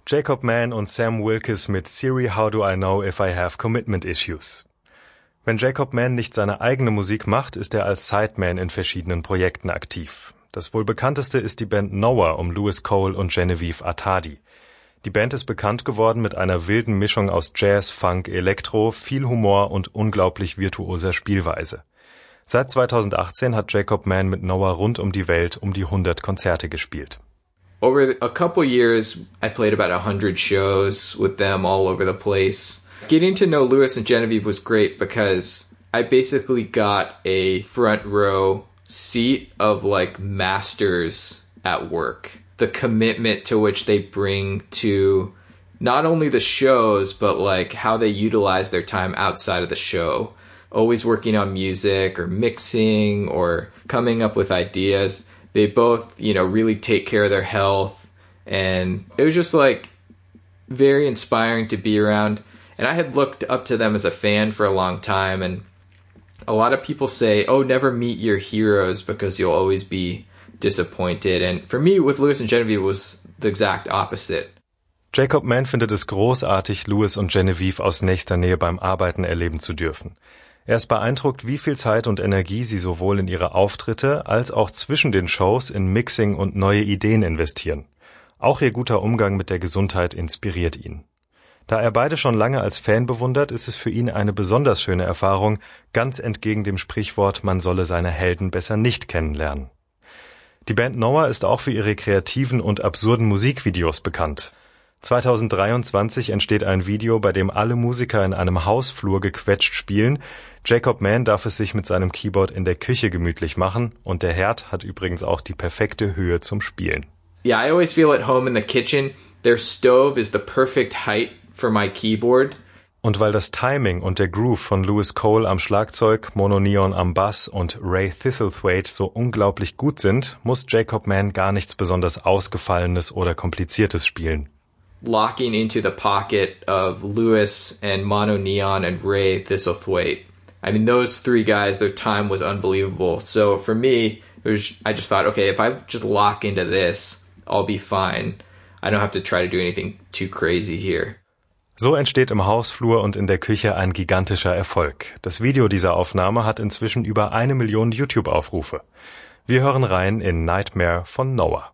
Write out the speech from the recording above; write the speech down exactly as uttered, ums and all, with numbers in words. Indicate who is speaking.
Speaker 1: Jacob Mann und Sam Wilkes mit Siri, How Do I Know If I Have Commitment Issues? Wenn Jacob Mann nicht seine eigene Musik macht, ist er als Sideman in verschiedenen Projekten aktiv. Das wohl bekannteste ist die Band Noah um Louis Cole und Genevieve Artadi. Die Band ist bekannt geworden mit einer wilden Mischung aus Jazz, Funk, Elektro, viel Humor und unglaublich virtuoser Spielweise. Seit zweitausendachtzehn hat Jacob Mann mit Noah rund um die Welt um die hundert Konzerte gespielt.
Speaker 2: Over a couple years, I played about one hundred shows with them all over the place. Getting to know Louis and Genevieve was great because I basically got a front row seat of like masters at work. The commitment to which they bring to not only the shows, but like how they utilize their time outside of the show. Always working on music or mixing or coming up with ideas. They both, you know, really take care of their health. And it was just like very inspiring to be around. And I had looked up to them as a fan for a long time. And a lot of people say, oh, never meet your heroes because you'll always be disappointed. And for me, with Louis and Genevieve, it was the exact opposite.
Speaker 1: Jacob Mann findet es großartig, Louis und Genevieve aus nächster Nähe beim Arbeiten erleben zu dürfen. Er ist beeindruckt, wie viel Zeit und Energie sie sowohl in ihre Auftritte als auch zwischen den Shows in Mixing und neue Ideen investieren. Auch ihr guter Umgang mit der Gesundheit inspiriert ihn. Da er beide schon lange als Fan bewundert, ist es für ihn eine besonders schöne Erfahrung, ganz entgegen dem Sprichwort, man solle seine Helden besser nicht kennenlernen. Die Band Noah ist auch für ihre kreativen und absurden Musikvideos bekannt. zweitausenddreiundzwanzig entsteht ein Video, bei dem alle Musiker in einem Hausflur gequetscht spielen. Jacob Mann darf es sich mit seinem Keyboard in der Küche gemütlich machen und der Herd hat übrigens auch die perfekte Höhe zum Spielen.
Speaker 2: Yeah, I always feel at home in the kitchen. Their stove is the perfect height for my keyboard.
Speaker 1: Und weil das Timing und der Groove von Louis Cole am Schlagzeug, Mono Neon am Bass und Ray Thistlethwaite so unglaublich gut sind, muss Jacob Mann gar nichts besonders Ausgefallenes oder Kompliziertes spielen.
Speaker 2: Locking into the pocket of Louis and Mono Neon and Ray Thistlethwaite. I mean, those three guys, their time was unbelievable. So for me, it was, I just thought, okay, if I just lock into this, I'll be fine. I don't have to try to do anything too crazy here.
Speaker 1: So entsteht im Hausflur und in der Küche ein gigantischer Erfolg. Das Video dieser Aufnahme hat inzwischen über eine Million YouTube-Aufrufe. Wir hören rein in Nightmare von Noah.